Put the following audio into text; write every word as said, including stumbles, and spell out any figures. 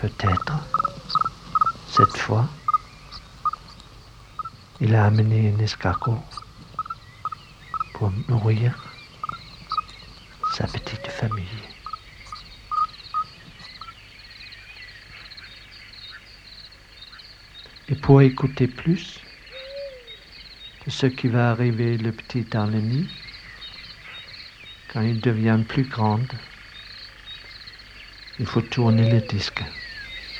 Peut-être, cette fois, il a amené un escargot pour nourrir sa petite famille. Et pour écouter plus de ce qui va arriver le petit Arlénie quand il devient plus grand, il faut tourner le disque.